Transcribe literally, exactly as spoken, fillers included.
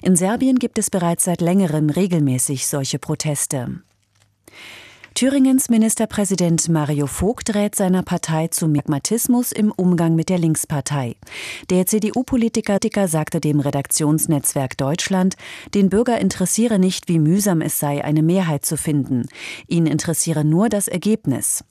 In Serbien gibt es bereits seit längerem regelmäßig solche Proteste. Thüringens Ministerpräsident Mario Vogt rät seiner Partei zum Pragmatismus im Umgang mit der Linkspartei. Der C D U-Politiker sagte dem Redaktionsnetzwerk Deutschland, den Bürger interessiere nicht, wie mühsam es sei, eine Mehrheit zu finden. Ihn interessiere nur das Ergebnis.